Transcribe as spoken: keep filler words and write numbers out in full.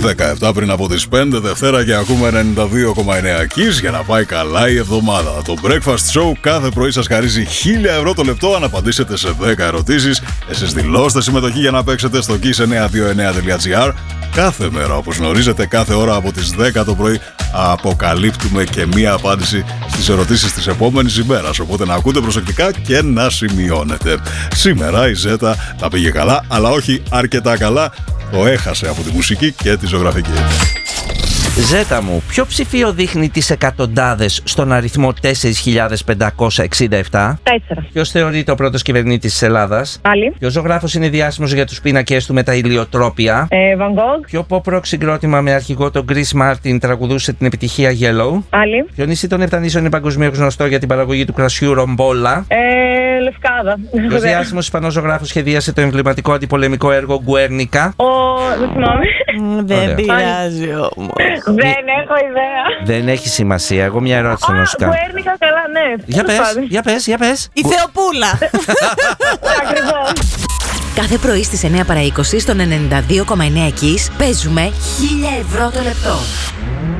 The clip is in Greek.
δεκαεπτά πριν από τις πέντε Δευτέρα και ακούμε ενενήντα δύο κόμμα εννέα Kiss για να πάει καλά η εβδομάδα. Το Breakfast Show κάθε πρωί σας χαρίζει χίλια ευρώ το λεπτό αν απαντήσετε σε δέκα ερωτήσεις. Εσείς δηλώστε συμμετοχή για να παίξετε στο kiss εννιακόσια είκοσι εννέα τελεία gr. Κάθε μέρα, όπως γνωρίζετε, κάθε ώρα από τις δέκα το πρωί αποκαλύπτουμε και μία απάντηση στις ερωτήσεις της επόμενης ημέρας. Οπότε να ακούτε προσεκτικά και να σημειώνετε. Σήμερα η Ζέτα τα πήγε καλά, αλλά όχι αρκετά καλά. Το έχασε από τη μουσική και τη ζωγραφική. Ζέτα μου, ποιο ψηφίο δείχνει τις εκατοντάδες στον αριθμό τέσσερις χιλιάδες πεντακόσια εξήντα επτά? Τέσσερα. Ποιος θεωρείται ο πρώτος κυβερνήτης της Ελλάδας? Πάλι. Ποιος ζωγράφος είναι διάσημος για τους πίνακες του με τα ηλιοτρόπια? Ε, Van Gogh. Ποιο pop rock συγκρότημα με αρχηγό τον Chris Martin τραγουδούσε την επιτυχία Yellow? Πάλι. Ποιο νησί των Επτανήσεων είναι παγκοσμίως γνωστό για την παραγωγή του κρασιού Ρομπόλα? Ε, Λευκάδα. Ποιος διάσημος Ισπανός ζωγράφος σχεδίασε το εμβληματικό αντιπολεμικό έργο Γκουέρνικα? Ο... Δεν θυμάμαι. Δεν πειράζει όμως. Δεν έχω ιδέα. Δεν έχει σημασία. Εγώ μια ερώτηση θέλω να σου Α, κάνω. Γκουέρνικα, καλά, ναι. Για Τέλος πες, πάντων. για πες, για πες. Η Θεοπούλα. Ακριβώς. Κάθε πρωί στις εννιά παρά είκοσι στον ενενήντα δύο κόμμα εννέα Kiss παίζουμε χίλια ευρώ το λεπτό.